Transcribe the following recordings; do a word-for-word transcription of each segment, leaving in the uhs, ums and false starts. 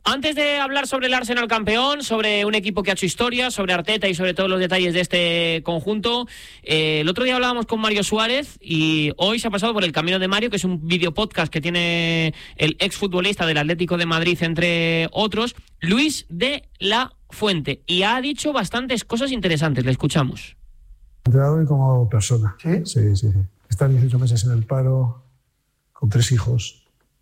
Antes de hablar sobre el Arsenal campeón, sobre un equipo que ha hecho historia, sobre Arteta y sobre todos los detalles de este conjunto, eh, el otro día hablábamos con Mario Suárez y hoy se ha pasado por El Camino de Mario, que es un video podcast que tiene el exfutbolista del Atlético de Madrid, entre otros, Luis de la Fuente, y ha dicho bastantes cosas interesantes. Le escuchamos. Entrenador y como persona. ¿Sí? Sí, sí, sí. Estar dieciocho meses en el paro, con tres hijos,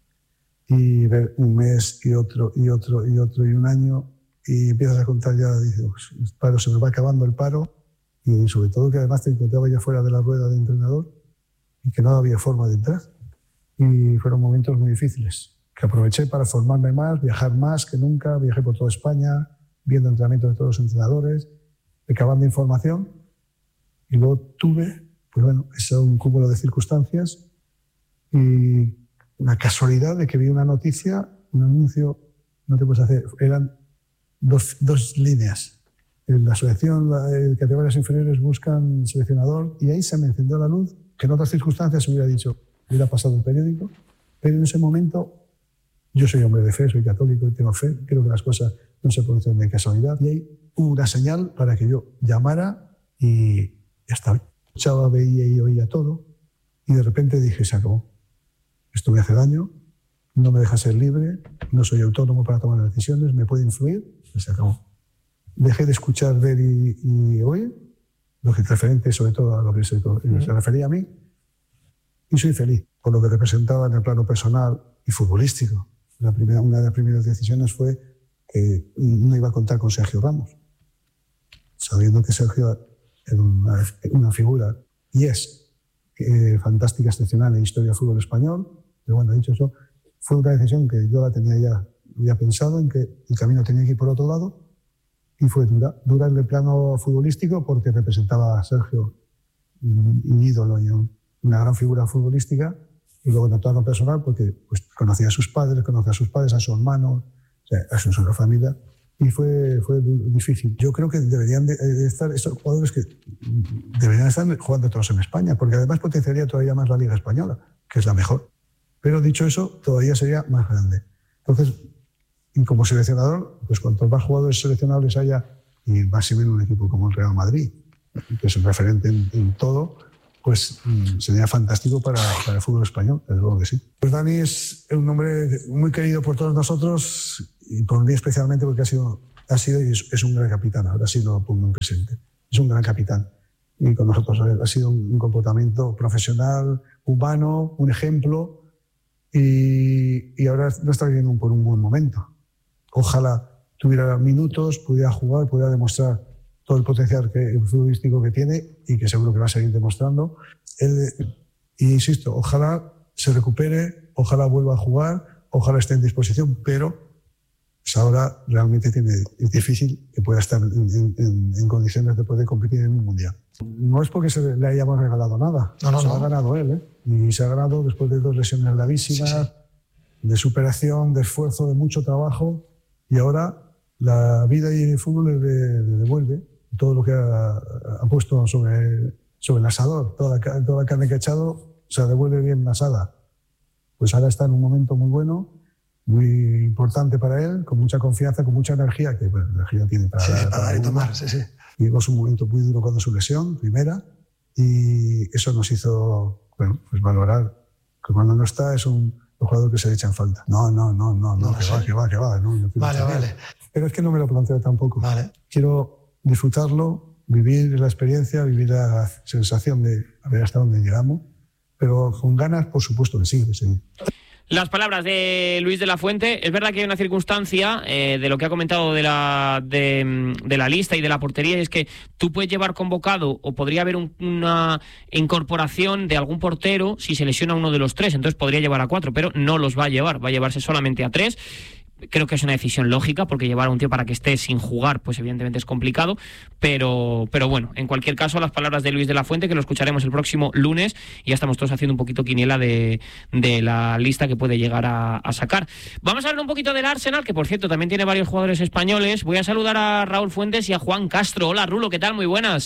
y ver un mes y otro y otro y otro y un año, y empiezas a contar ya, dices, el paro se me va acabando el paro, y sobre todo que además te encontraba ya fuera de la rueda de entrenador y que no había forma de entrar, y fueron momentos muy difíciles que aproveché para formarme más, viajar más que nunca. Viajé por toda España viendo entrenamientos de todos los entrenadores, recabando información, y luego tuve, pues bueno, es un cúmulo de circunstancias y una casualidad de que vi una noticia, un anuncio, no te puedes hacer, eran dos, dos líneas. En la selección, en categorías inferiores buscan seleccionador, y ahí se me encendió la luz, que en otras circunstancias hubiera dicho, hubiera pasado el periódico, pero en ese momento yo soy hombre de fe, soy católico y tengo fe, creo que las cosas no se producen de casualidad, y ahí hubo una señal para que yo llamara y ya estaba. Escuchaba, veía y oía todo, y de repente dije, se acabó. Esto me hace daño, no me deja ser libre, no soy autónomo para tomar decisiones, me puede influir, y se acabó. Dejé de escuchar, ver y, y oír, lo que es referente sobre todo a lo que se, uh-huh. se refería a mí, y soy feliz por lo que representaba en el plano personal y futbolístico. La primera, una de las primeras decisiones fue que no iba a contar con Sergio Ramos, sabiendo que Sergio era una, una figura, y es eh, fantástica, excepcional en historia del fútbol español. Pero bueno, dicho eso, fue una decisión que yo la tenía ya, había pensado en que el camino tenía que ir por otro lado, y fue dura, dura en el plano futbolístico porque representaba a Sergio, un, un ídolo y un, una gran figura futbolística, y luego en el plano personal porque pues, conocía a sus padres, conocía a sus padres, a su hermano, o sea, a su, a su familia, y fue, fue difícil. Yo creo que deberían de, de estar estos jugadores que deberían estar jugando todos en España, porque además potenciaría todavía más la Liga Española, que es la mejor. Pero dicho eso, todavía sería más grande. Entonces, y como seleccionador, pues cuantos más jugadores seleccionables haya, y más en un equipo como el Real Madrid, que es el referente en, en todo, pues mmm, sería fantástico para, para el fútbol español, desde luego que sí. Pues Dani es un hombre muy querido por todos nosotros, y por mí especialmente porque ha sido, ha sido y es, es un gran capitán, ahora sí lo pongo en presente. Es un gran capitán. Y con nosotros ha sido un, un comportamiento profesional, humano, un ejemplo, y, y ahora no está viviendo por un buen momento. Ojalá tuviera minutos, pudiera jugar, pudiera demostrar todo el potencial que, el futbolístico que tiene, y que seguro que va a seguir demostrando. Él, y insisto, ojalá se recupere, ojalá vuelva a jugar, ojalá esté en disposición, pero pues ahora realmente tiene, es difícil que pueda estar en, en, en condiciones de poder competir en un mundial. No es porque se le hayamos regalado nada, no, no, se no. lo ha ganado él, ¿eh? Y se ha ganado después de dos lesiones gravísimas, sí, sí. de superación, de esfuerzo, de mucho trabajo, y ahora la vida y el fútbol le, le devuelve todo lo que ha, ha puesto sobre, sobre el asador, toda, toda la carne que ha echado se devuelve bien asada. Pues ahora está en un momento muy bueno, muy importante para él, con mucha confianza, con mucha energía, que bueno, energía tiene para, sí, para, para dar y tomar. Sí, sí. Y llegó un momento muy duro cuando su lesión, primera, y eso nos hizo bueno, pues valorar que cuando no está es un, un jugador que se le echa en falta. No, no, no, no, no, no que, va, que va, que va, no, no vale, vale. Pero es que no me lo planteo tampoco. Vale. Quiero disfrutarlo, vivir la experiencia, vivir la sensación de a ver hasta dónde llegamos, pero con ganas, por supuesto que sí, que sí. Las palabras de Luis de la Fuente. Es verdad que hay una circunstancia eh, de lo que ha comentado de la, de, de la lista y de la portería, y es que tú puedes llevar convocado, o podría haber un, una incorporación de algún portero si se lesiona uno de los tres, entonces podría llevar a cuatro, pero no los va a llevar, va a llevarse solamente a tres. Creo que es una decisión lógica, porque llevar a un tío para que esté sin jugar, pues evidentemente es complicado, pero, pero bueno, en cualquier caso, las palabras de Luis de la Fuente, que lo escucharemos el próximo lunes, y ya estamos todos haciendo un poquito quiniela de, de la lista que puede llegar a, a sacar. Vamos a hablar un poquito del Arsenal, que por cierto también tiene varios jugadores españoles. Voy a saludar a Raúl Fuentes y a Juan Castro. Hola Rulo, ¿qué tal? Muy buenas.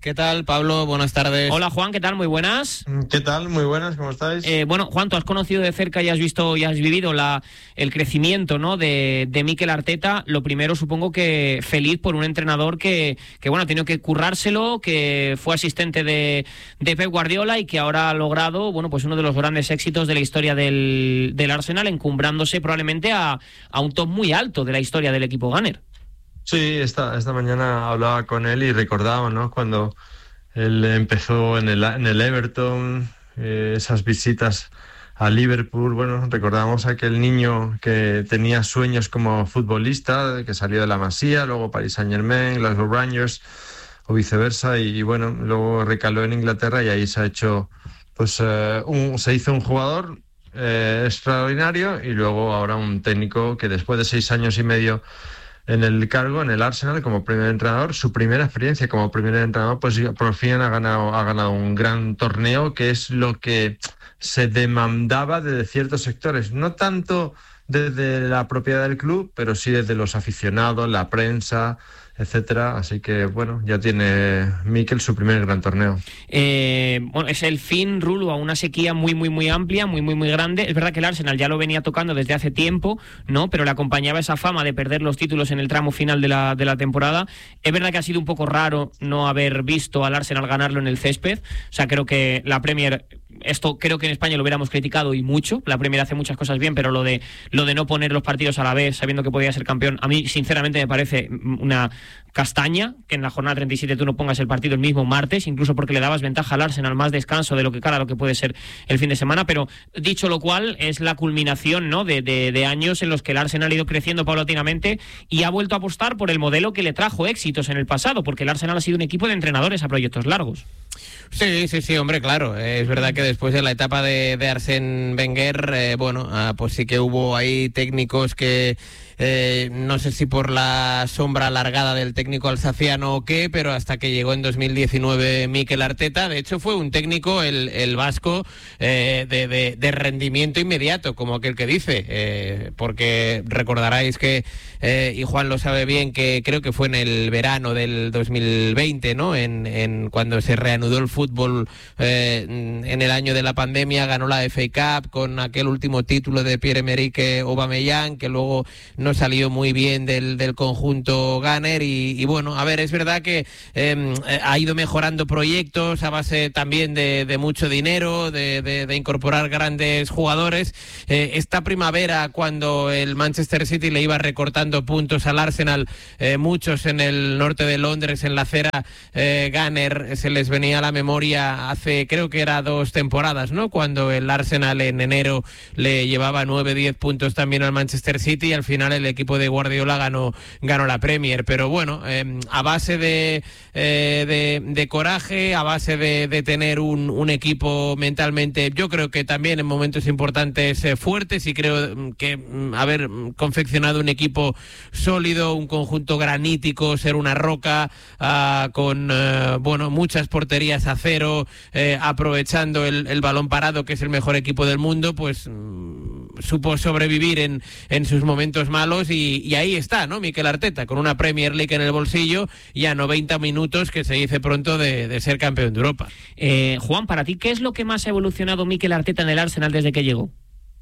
¿Qué tal, Pablo? Buenas tardes. Hola, Juan, ¿qué tal? Muy buenas. ¿Qué tal? Muy buenas, ¿cómo estáis? Eh, bueno, Juan, tú has conocido de cerca y has visto y has vivido la, el crecimiento, ¿no?, de, de Mikel Arteta. Lo primero, supongo que feliz por un entrenador que, que bueno, ha tenido que currárselo, que fue asistente de, de Pep Guardiola y que ahora ha logrado, bueno, pues uno de los grandes éxitos de la historia del, del Arsenal, encumbrándose probablemente a, a un top muy alto de la historia del equipo Gunner. Sí, esta, esta mañana hablaba con él y recordaba, ¿no?, cuando él empezó en el, en el Everton, eh, esas visitas a Liverpool. Bueno, recordamos a aquel niño que tenía sueños como futbolista, que salió de la Masía, luego Paris Saint-Germain, Glasgow Rangers o viceversa, y, y bueno, luego recaló en Inglaterra y ahí se ha hecho, pues eh, un, se hizo un jugador eh, extraordinario y luego ahora un técnico que después de seis años y medio en el cargo, en el Arsenal, como primer entrenador, su primera experiencia como primer entrenador, pues por fin ha ganado, ha ganado un gran torneo, que es lo que se demandaba desde ciertos sectores, no tanto desde la propiedad del club, pero sí desde los aficionados, la prensa, etcétera. Así que bueno, ya tiene Mikel su primer gran torneo. Eh, bueno, es el fin, Rulo, a una sequía muy, muy, muy amplia, muy, muy, muy grande. Es verdad que el Arsenal ya lo venía tocando desde hace tiempo, ¿no? Pero le acompañaba esa fama de perder los títulos en el tramo final de la, de la temporada. Es verdad que ha sido un poco raro no haber visto al Arsenal ganarlo en el césped. O sea, creo que la Premier, esto creo que en España lo hubiéramos criticado y mucho. La Premier hace muchas cosas bien, pero lo de, lo de no poner los partidos a la vez, sabiendo que podía ser campeón, a mí sinceramente me parece una castaña que en la jornada treinta y siete tú no pongas el partido el mismo martes, incluso porque le dabas ventaja al Arsenal, más descanso de lo que cara a lo que puede ser el fin de semana. Pero dicho lo cual, es la culminación, ¿no?, de, de, de años en los que el Arsenal ha ido creciendo paulatinamente y ha vuelto a apostar por el modelo que le trajo éxitos en el pasado, porque el Arsenal ha sido un equipo de entrenadores a proyectos largos. Sí, sí, sí, hombre, claro. Eh, es verdad que después de la etapa de, de Arsène Wenger, eh, bueno, ah, pues sí que hubo ahí técnicos que eh, no sé si por la sombra alargada del técnico alsaciano o qué, pero hasta que llegó en dos mil diecinueve Mikel Arteta. De hecho fue un técnico, el, el vasco, eh, de, de, de rendimiento inmediato, como aquel que dice, eh, porque recordaréis que, eh, y Juan lo sabe bien, que creo que fue en el verano del dos mil veinte, ¿no?, en, en cuando se reanudó el fútbol eh, en el año de la pandemia, ganó la F A Cup con aquel último título de Pierre-Emerick Aubameyang, que luego no salió muy bien del, del conjunto Gunner. Y, y bueno, a ver, es verdad que eh, ha ido mejorando proyectos a base también de, de mucho dinero, de, de, de incorporar grandes jugadores. Eh, esta primavera, cuando el Manchester City le iba recortando puntos al Arsenal, eh, muchos en el norte de Londres, en la acera eh, Gunner, se les venía a la memoria hace, creo que era dos temporadas, ¿no?, cuando el Arsenal en enero le llevaba nueve, diez puntos también al Manchester City, y al final el equipo de Guardiola ganó, ganó la Premier. Pero bueno, eh, a base de, eh, de, de coraje, a base de, de tener un, un equipo mentalmente, yo creo que también en momentos importantes eh, fuertes, y creo que mm, haber confeccionado un equipo sólido, un conjunto granítico, ser una roca, uh, con uh, bueno, muchas porterías a cero, eh, aprovechando el, el balón parado, que es el mejor equipo del mundo, pues mmm, supo sobrevivir en, en sus momentos malos, y, y ahí está, ¿no?, Mikel Arteta, con una Premier League en el bolsillo y a noventa minutos, que se dice pronto, de, de ser campeón de Europa. Eh, Juan, para ti, ¿qué es lo que más ha evolucionado Mikel Arteta en el Arsenal desde que llegó?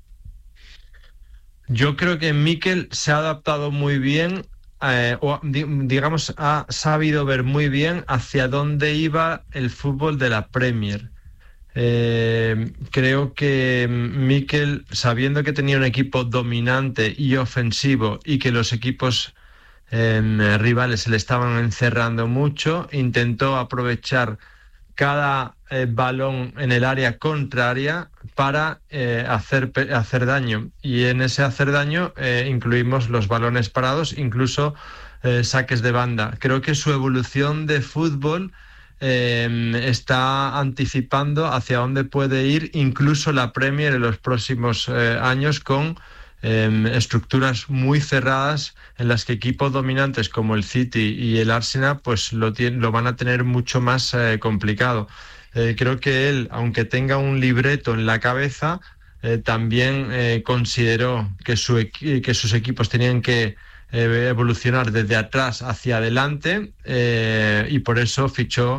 Yo creo que Mikel se ha adaptado muy bien, eh, o digamos, ha sabido ver muy bien hacia dónde iba el fútbol de la Premier. Eh, creo que Mikel, sabiendo que tenía un equipo dominante y ofensivo y que los equipos eh, rivales se le estaban encerrando mucho, intentó aprovechar cada eh, balón en el área contraria para eh, hacer, hacer daño, y en ese hacer daño eh, incluimos los balones parados, incluso eh, saques de banda. Creo que su evolución de fútbol eh, está anticipando hacia dónde puede ir incluso la Premier en los próximos eh, años, con eh, estructuras muy cerradas en las que equipos dominantes como el City y el Arsenal pues lo, tienen, lo van a tener mucho más eh, complicado. Eh, creo que él, aunque tenga un libreto en la cabeza, eh, también eh, consideró que, su equi- que sus equipos tenían que eh, evolucionar desde atrás hacia adelante, eh, y por eso fichó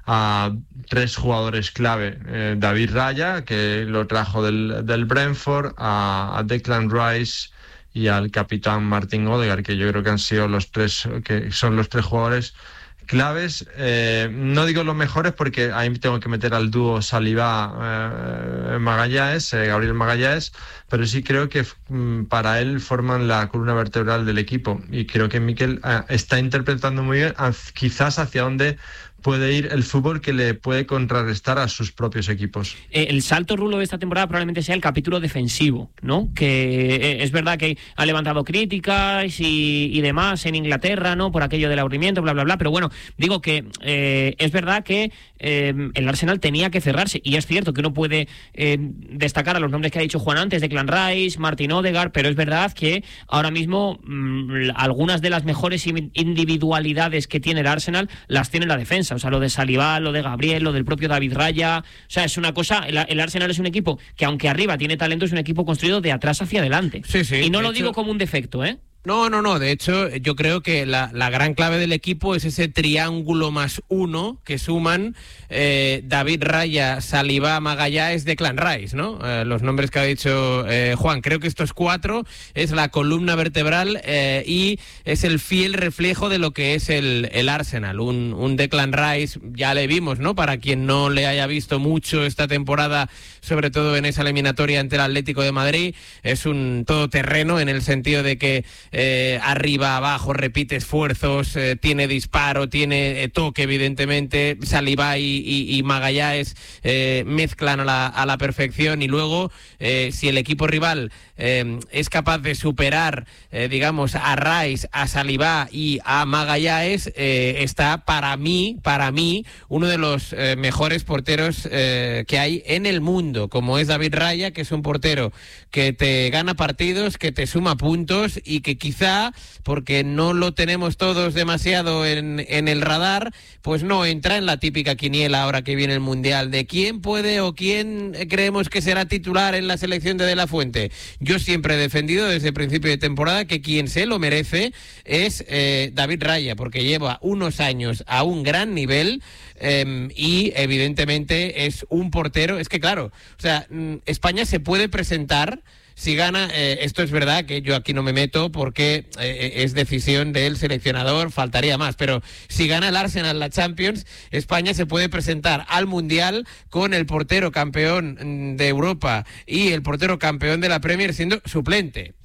a tres jugadores clave. Eh, David Raya, que lo trajo del, del Brentford, a, a Declan Rice y al capitán Martin Odegaard, que yo creo que han sido los tres, que son los tres jugadores claves. Eh, no digo los mejores porque ahí tengo que meter al dúo Saliba eh, Magallanes, eh, Gabriel Magallanes, pero sí creo que mm, para él forman la columna vertebral del equipo, y creo que Mikel eh, está interpretando muy bien, quizás hacia dónde puede ir el fútbol que le puede contrarrestar a sus propios equipos. Eh, el salto, Rulo, de esta temporada probablemente sea el capítulo defensivo, ¿no? Que eh, es verdad que ha levantado críticas y, y demás en Inglaterra, ¿no? Por aquello del aburrimiento, bla, bla, bla. Pero bueno, digo que eh, es verdad que eh, el Arsenal tenía que cerrarse. Y es cierto que uno puede eh, destacar a los nombres que ha dicho Juan antes, Declan Rice, Martin Odegaard, pero es verdad que ahora mismo mmm, algunas de las mejores individualidades que tiene el Arsenal las tiene la defensa. O sea, lo de Saliba, lo de Gabriel, lo del propio David Raya. O sea, es una cosa... El, el Arsenal es un equipo que, aunque arriba tiene talento, es un equipo construido de atrás hacia adelante. Sí, sí, y no lo hecho... digo como un defecto, ¿eh? No, no, no. De hecho, yo creo que la, la gran clave del equipo es ese triángulo más uno que suman eh, David Raya, Saliba, Magallanes, Declan Rice, ¿no? Eh, los nombres que ha dicho eh, Juan. Creo que estos cuatro es la columna vertebral eh, y es el fiel reflejo de lo que es el, el Arsenal. Un, un Declan Rice, ya le vimos, ¿no? Para quien no le haya visto mucho esta temporada, sobre todo en esa eliminatoria ante el Atlético de Madrid, es un todoterreno en el sentido de que Eh, arriba, abajo, repite esfuerzos, eh, tiene disparo, tiene eh, toque, evidentemente. Saliba y, y, y Magallanes eh, mezclan a la, a la perfección, y luego eh, si el equipo rival eh, es capaz de superar, eh, digamos, a Rice, a Saliba y a Magallanes, eh, está para mí, para mí, uno de los eh, mejores porteros eh, que hay en el mundo, como es David Raya, que es un portero que te gana partidos, que te suma puntos, y que quizá, porque no lo tenemos todos demasiado en, en el radar, pues no entra en la típica quiniela ahora que viene el Mundial de quién puede o quién creemos que será titular en la selección de De La Fuente. Yo siempre he defendido desde el principio de temporada que quien se lo merece es eh, David Raya, porque lleva unos años a un gran nivel eh, y evidentemente es un portero. Es que claro, o sea, España se puede presentar si gana, eh, esto es verdad que yo aquí no me meto porque eh, es decisión del seleccionador, faltaría más, pero si gana el Arsenal la Champions, España se puede presentar al Mundial con el portero campeón de Europa y el portero campeón de la Premier siendo suplente.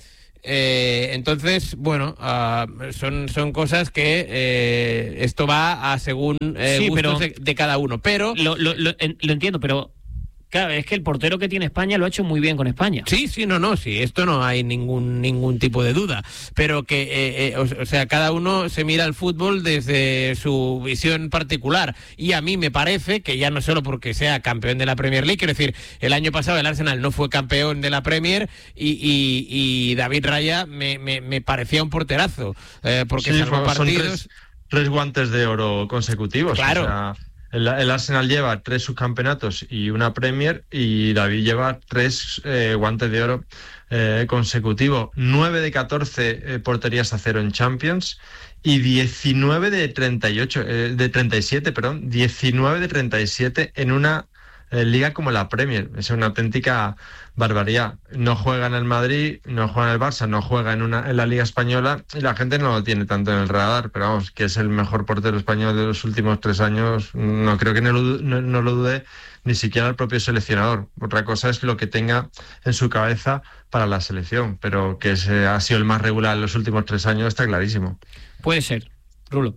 Eh, entonces, bueno, uh, son, son cosas que eh, esto va a según eh, sí, gustos pero de, de cada uno, pero... Lo, lo, lo, lo entiendo, pero... Claro, es que el portero que tiene España lo ha hecho muy bien con España. Sí, sí, no, no, sí, esto no hay ningún ningún tipo de duda, pero que, eh, eh, o, o sea, cada uno se mira el fútbol desde su visión particular, y a mí me parece que ya no solo porque sea campeón de la Premier League, quiero decir, el año pasado el Arsenal no fue campeón de la Premier y, y, y David Raya me, me, me parecía un porterazo, eh, porque sí, salvó partidos... Son tres, tres guantes de oro consecutivos, claro. O sea... El, el Arsenal lleva tres subcampeonatos y una Premier, y David lleva tres eh, guantes de oro eh, consecutivos. nueve de catorce eh, porterías a cero en Champions y diecinueve de treinta y ocho, eh, de treinta y siete, perdón, diecinueve de treinta y siete en una eh, liga como la Premier. Es una auténtica barbaridad. No juega en el Madrid, no juega en el Barça, no juega en, una, en la Liga Española, y la gente no lo tiene tanto en el radar, pero vamos, que es el mejor portero español de los últimos tres años, no creo que no lo, no, no lo dude ni siquiera el propio seleccionador. Otra cosa es lo que tenga en su cabeza para la selección, pero que se, ha sido el más regular en los últimos tres años está clarísimo. Puede ser, Rulo.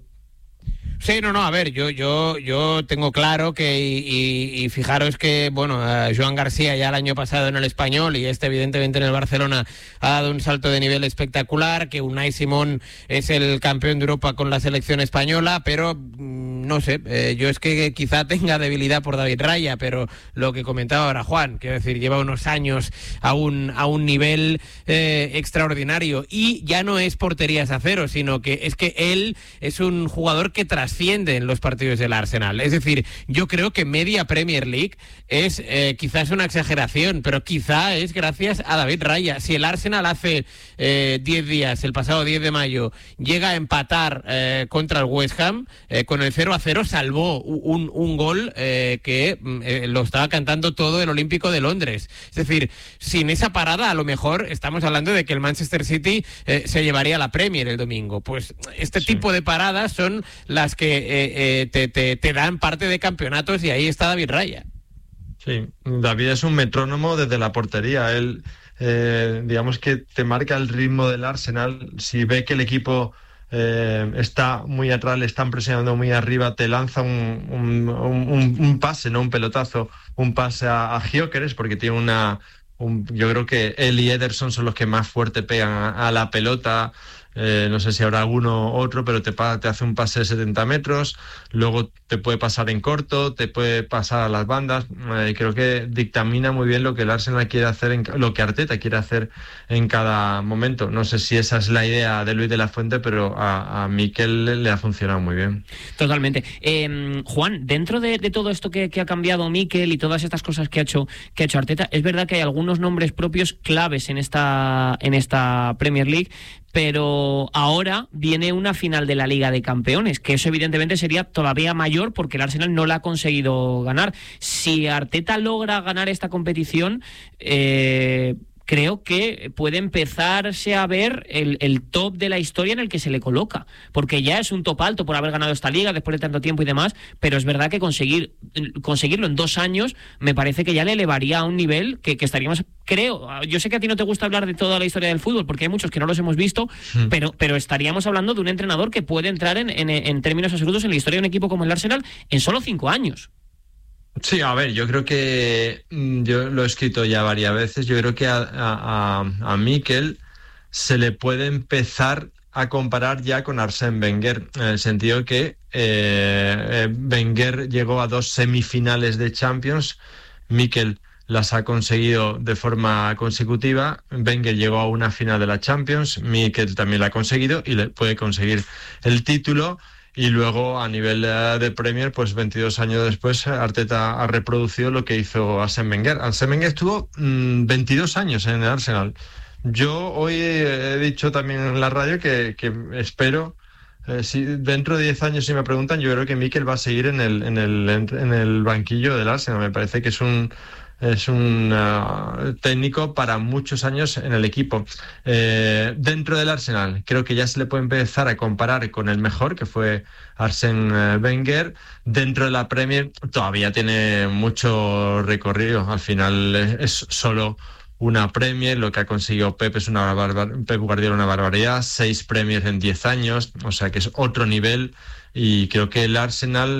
Sí, no, no, a ver, yo yo yo tengo claro que, y, y, y fijaros que, bueno, uh, Joan García ya el año pasado en el Español y este evidentemente en el Barcelona ha dado un salto de nivel espectacular, que Unai Simón es el campeón de Europa con la selección española, pero mmm, no sé, eh, yo es que quizá tenga debilidad por David Raya, pero lo que comentaba ahora Juan, quiero decir, lleva unos años a un, a un nivel eh, extraordinario, y ya no es porterías a cero, sino que es que él es un jugador que tras trascienden los partidos del Arsenal. Es decir, yo creo que media Premier League es eh, quizás una exageración, pero quizá es gracias a David Raya. Si el Arsenal hace eh, diez días, el pasado diez de mayo, llega a empatar eh, contra el West Ham, eh, con el cero a cero salvó un, un gol eh, que eh, lo estaba cantando todo el Olímpico de Londres. Es decir, sin esa parada a lo mejor estamos hablando de que el Manchester City eh, se llevaría la Premier el domingo. Pues este sí. tipo de paradas son las que eh, eh, te, te, te dan parte de campeonatos, y ahí está David Raya. Sí, David es un metrónomo desde la portería. Él, eh, digamos que te marca el ritmo del Arsenal. Si ve que el equipo eh, está muy atrás, le están presionando muy arriba, te lanza un, un, un, un pase, no un pelotazo, un pase a, a Gyökeres, porque tiene una... Un, yo creo que él y Ederson son los que más fuerte pegan a, a la pelota. Eh, no sé si habrá alguno otro, pero te, te hace un pase de setenta metros, luego te puede pasar en corto, te puede pasar a las bandas. Eh, creo que dictamina muy bien lo que el Arsenal quiere hacer, en, lo que Arteta quiere hacer en cada momento. No sé si esa es la idea de Luis de la Fuente, pero a, a Mikel le ha funcionado muy bien. Totalmente. Eh, Juan, dentro de, de todo esto que, que ha cambiado Mikel y todas estas cosas que ha hecho que ha hecho Arteta, es verdad que hay algunos nombres propios claves en esta en esta Premier League, pero ahora viene una final de la Liga de Campeones, que eso evidentemente sería todavía mayor porque el Arsenal no la ha conseguido ganar. Si Arteta logra ganar esta competición, eh, creo que puede empezarse a ver el, el top de la historia en el que se le coloca, porque ya es un top alto por haber ganado esta liga después de tanto tiempo y demás, pero es verdad que conseguir conseguirlo en dos años me parece que ya le elevaría a un nivel que, que estaríamos, creo, yo sé que a ti no te gusta hablar de toda la historia del fútbol porque hay muchos que no los hemos visto, mm. pero, pero estaríamos hablando de un entrenador que puede entrar en, en, en términos absolutos en la historia de un equipo como el Arsenal en solo cinco años. Sí, a ver, yo creo que, yo lo he escrito ya varias veces, yo creo que a, a, a Mikel se le puede empezar a comparar ya con Arsène Wenger, en el sentido que eh, Wenger llegó a dos semifinales de Champions, Mikel las ha conseguido de forma consecutiva, Wenger llegó a una final de la Champions, Mikel también la ha conseguido y le puede conseguir el título. Y luego a nivel de Premier, pues veintidós años después, Arteta ha reproducido lo que hizo Arsène Wenger. Arsène Wenger estuvo mmm, veintidós años en el Arsenal. Yo hoy he dicho también en la radio que, que espero, eh, si dentro de diez años si me preguntan, yo creo que Mikel va a seguir en el, en el, en el banquillo del Arsenal. Me parece que es un... Es un uh, técnico para muchos años en el equipo. Eh, dentro del Arsenal, creo que ya se le puede empezar a comparar con el mejor, que fue Arsène Wenger. Dentro de la Premier todavía tiene mucho recorrido. Al final es solo una Premier, lo que ha conseguido Pep es una barbar- Pep Guardiola una barbaridad, seis Premiers en diez años, o sea que es otro nivel. Y creo que el Arsenal